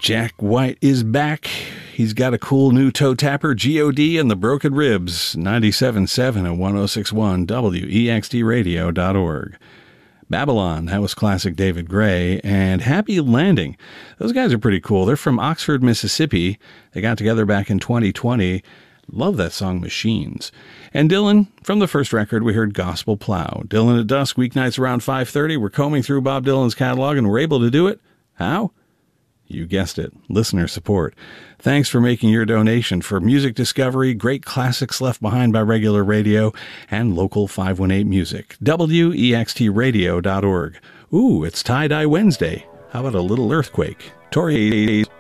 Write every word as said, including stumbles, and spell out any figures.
Jack White is back. He's got a cool new toe tapper, G O D and the Broken Ribs, ninety-seven point seven and one oh six point one W E X T radio dot org. Babylon, that was classic David Gray, and Happy Landing. Those guys are pretty cool. They're from Oxford, Mississippi. They got together back in twenty twenty. Love that song, Machines. And Dylan, from the first record, we heard Gospel Plow. Dylan at Dusk, weeknights around five thirty. We're combing through Bob Dylan's catalog, and we're able to do it. How? You guessed it, listener support. Thanks for making your donation for music discovery, great classics left behind by regular radio, and local five one eight music. W E X T radio dot org. Ooh, it's Tie-Dye Wednesday. How about a little earthquake? Tori...